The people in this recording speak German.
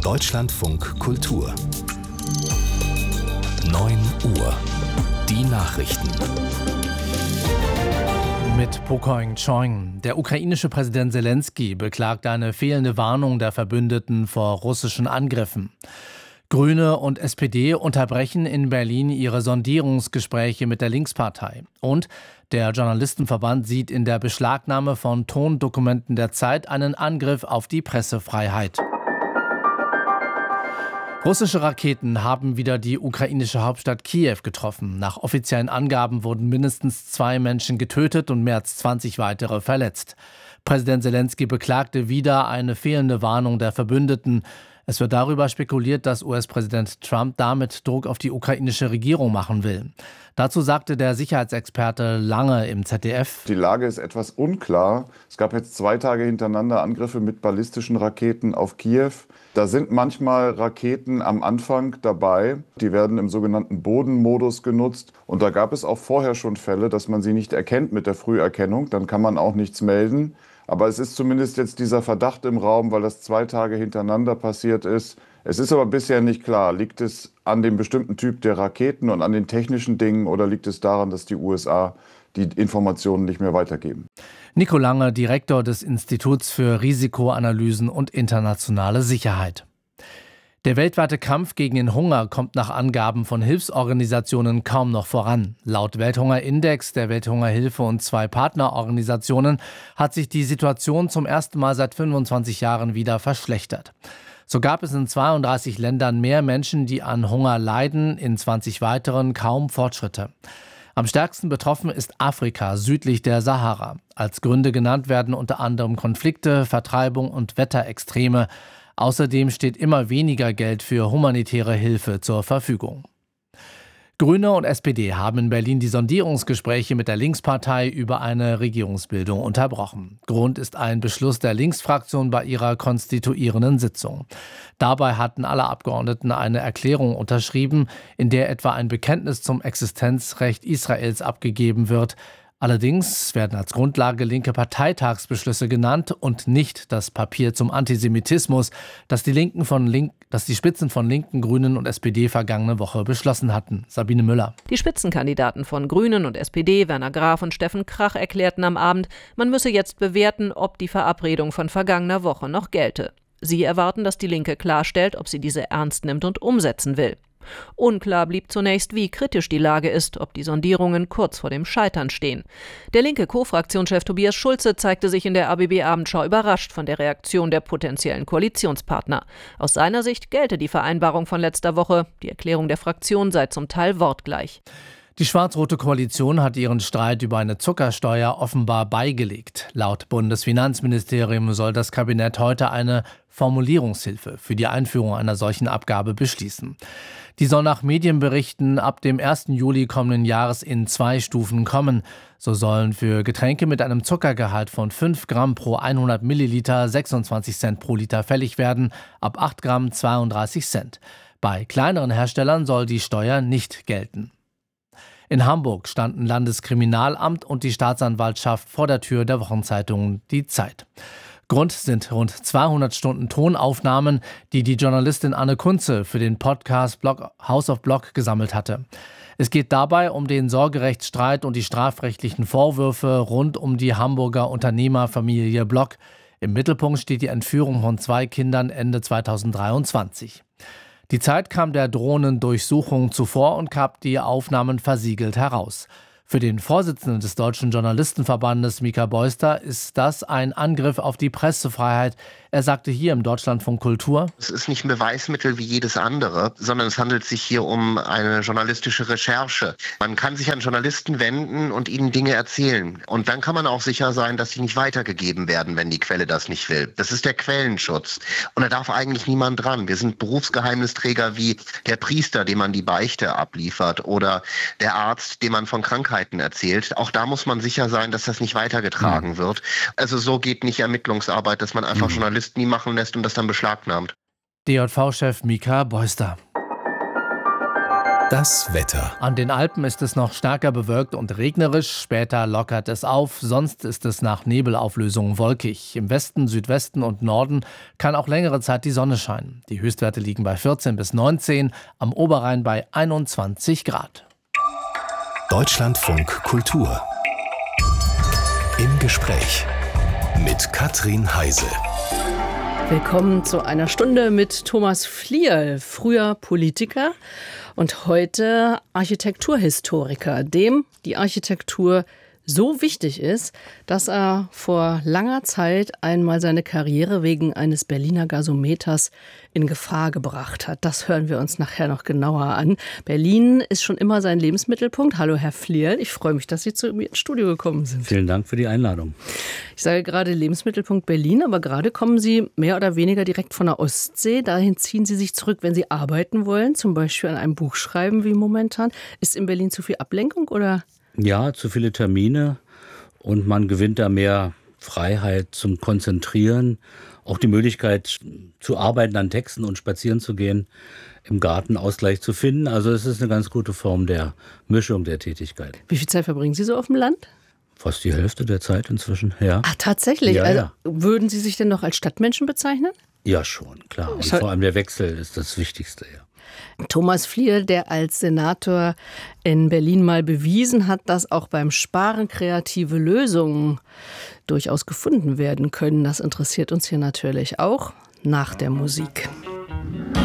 Deutschlandfunk Kultur 9 Uhr. Die Nachrichten. Mit Pokoing Chong. Der ukrainische Präsident Selenskyj beklagt eine fehlende Warnung der Verbündeten vor russischen Angriffen. Grüne und SPD unterbrechen in Berlin ihre Sondierungsgespräche mit der Linkspartei. Und der Journalistenverband sieht in der Beschlagnahme von Tondokumenten der Zeit einen Angriff auf die Pressefreiheit. Russische Raketen haben wieder die ukrainische Hauptstadt Kiew getroffen. Nach offiziellen Angaben wurden mindestens 2 Menschen getötet und mehr als 20 weitere verletzt. Präsident Selenskyj beklagte wieder eine fehlende Warnung der Verbündeten. Es wird darüber spekuliert, dass US-Präsident Trump damit Druck auf die ukrainische Regierung machen will. Dazu sagte der Sicherheitsexperte Lange im ZDF: Die Lage ist etwas unklar. Es gab jetzt 2 Tage hintereinander Angriffe mit ballistischen Raketen auf Kiew. Da sind manchmal Raketen am Anfang dabei. Die werden im sogenannten Bodenmodus genutzt. Und da gab es auch vorher schon Fälle, dass man sie nicht erkennt mit der Früherkennung. Dann kann man auch nichts melden. Aber es ist zumindest jetzt dieser Verdacht im Raum, weil das 2 Tage hintereinander passiert ist. Es ist aber bisher nicht klar, liegt es an dem bestimmten Typ der Raketen und an den technischen Dingen oder liegt es daran, dass die USA die Informationen nicht mehr weitergeben? Nico Lange, Direktor des Instituts für Risikoanalysen und internationale Sicherheit. Der weltweite Kampf gegen den Hunger kommt nach Angaben von Hilfsorganisationen kaum noch voran. Laut Welthungerindex, der Welthungerhilfe und 2 Partnerorganisationen hat sich die Situation zum ersten Mal seit 25 Jahren wieder verschlechtert. So gab es in 32 Ländern mehr Menschen, die an Hunger leiden, in 20 weiteren kaum Fortschritte. Am stärksten betroffen ist Afrika südlich der Sahara. Als Gründe genannt werden unter anderem Konflikte, Vertreibung und Wetterextreme. Außerdem steht immer weniger Geld für humanitäre Hilfe zur Verfügung. Grüne und SPD haben in Berlin die Sondierungsgespräche mit der Linkspartei über eine Regierungsbildung unterbrochen. Grund ist ein Beschluss der Linksfraktion bei ihrer konstituierenden Sitzung. Dabei hatten alle Abgeordneten eine Erklärung unterschrieben, in der etwa ein Bekenntnis zum Existenzrecht Israels abgegeben wird. Allerdings werden als Grundlage linke Parteitagsbeschlüsse genannt und nicht das Papier zum Antisemitismus, das die Spitzen von Linken, Grünen und SPD vergangene Woche beschlossen hatten. Sabine Müller. Die Spitzenkandidaten von Grünen und SPD, Werner Graf und Steffen Krach, erklärten am Abend, man müsse jetzt bewerten, ob die Verabredung von vergangener Woche noch gelte. Sie erwarten, dass die Linke klarstellt, ob sie diese ernst nimmt und umsetzen will. Unklar blieb zunächst, wie kritisch die Lage ist, ob die Sondierungen kurz vor dem Scheitern stehen. Der linke Co-Fraktionschef Tobias Schulze zeigte sich in der RBB-Abendschau überrascht von der Reaktion der potenziellen Koalitionspartner. Aus seiner Sicht gelte die Vereinbarung von letzter Woche. Die Erklärung der Fraktion sei zum Teil wortgleich. Die schwarz-rote Koalition hat ihren Streit über eine Zuckersteuer offenbar beigelegt. Laut Bundesfinanzministerium soll das Kabinett heute eine Formulierungshilfe für die Einführung einer solchen Abgabe beschließen. Die soll nach Medienberichten ab dem 1. Juli kommenden Jahres in 2 Stufen kommen. So sollen für Getränke mit einem Zuckergehalt von 5 Gramm pro 100 Milliliter 26 Cent pro Liter fällig werden, ab 8 Gramm 32 Cent. Bei kleineren Herstellern soll die Steuer nicht gelten. In Hamburg standen Landeskriminalamt und die Staatsanwaltschaft vor der Tür der Wochenzeitung Die Zeit. Grund sind rund 200 Stunden Tonaufnahmen, die die Journalistin Anne Kunze für den Podcast House of Block gesammelt hatte. Es geht dabei um den Sorgerechtsstreit und die strafrechtlichen Vorwürfe rund um die Hamburger Unternehmerfamilie Block. Im Mittelpunkt steht die Entführung von 2 Kindern Ende 2023. Die Zeit kam der Drohnendurchsuchung zuvor und gab die Aufnahmen versiegelt heraus. Für den Vorsitzenden des Deutschen Journalistenverbandes, Mika Beuster, ist das ein Angriff auf die Pressefreiheit. Er sagte hier im Deutschlandfunk Kultur: Es ist nicht ein Beweismittel wie jedes andere, sondern es handelt sich hier um eine journalistische Recherche. Man kann sich an Journalisten wenden und ihnen Dinge erzählen. Und dann kann man auch sicher sein, dass sie nicht weitergegeben werden, wenn die Quelle das nicht will. Das ist der Quellenschutz. Und da darf eigentlich niemand dran. Wir sind Berufsgeheimnisträger wie der Priester, dem man die Beichte abliefert, oder der Arzt, dem man von Krankheiten erzählt. Auch da muss man sicher sein, dass das nicht weitergetragen wird. Also so geht nicht Ermittlungsarbeit, dass man einfach Journalisten nie machen lässt und das dann beschlagnahmt. DJV-Chef Mika Beuster. Das Wetter. An den Alpen ist es noch stärker bewölkt und regnerisch. Später lockert es auf. Sonst ist es nach Nebelauflösung wolkig. Im Westen, Südwesten und Norden kann auch längere Zeit die Sonne scheinen. Die Höchstwerte liegen bei 14 bis 19, am Oberrhein bei 21 Grad. Deutschlandfunk Kultur. Im Gespräch mit Katrin Heise. Willkommen zu einer Stunde mit Thomas Flierl, früher Politiker und heute Architekturhistoriker, dem die Architektur so wichtig ist, dass er vor langer Zeit einmal seine Karriere wegen eines Berliner Gasometers in Gefahr gebracht hat. Das hören wir uns nachher noch genauer an. Berlin ist schon immer sein Lebensmittelpunkt. Hallo Herr Flierl, ich freue mich, dass Sie zu mir ins Studio gekommen sind. Vielen Dank für die Einladung. Ich sage gerade Lebensmittelpunkt Berlin, aber gerade kommen Sie mehr oder weniger direkt von der Ostsee. Dahin ziehen Sie sich zurück, wenn Sie arbeiten wollen, zum Beispiel an einem Buch schreiben wie momentan. Ist in Berlin zu viel Ablenkung oder? Ja, zu viele Termine und man gewinnt da mehr Freiheit zum Konzentrieren, auch die Möglichkeit zu arbeiten an Texten und spazieren zu gehen, im Garten Ausgleich zu finden. Also es ist eine ganz gute Form der Mischung der Tätigkeit. Wie viel Zeit verbringen Sie so auf dem Land? Fast die Hälfte der Zeit inzwischen, ja. Ach, tatsächlich? Ja, also, ja. Würden Sie sich denn noch als Stadtmenschen bezeichnen? Ja, schon, klar. Und vor allem der Wechsel ist das Wichtigste, ja. Thomas Flierl, der als Senator in Berlin mal bewiesen hat, dass auch beim Sparen kreative Lösungen durchaus gefunden werden können. Das interessiert uns hier natürlich auch nach der Musik.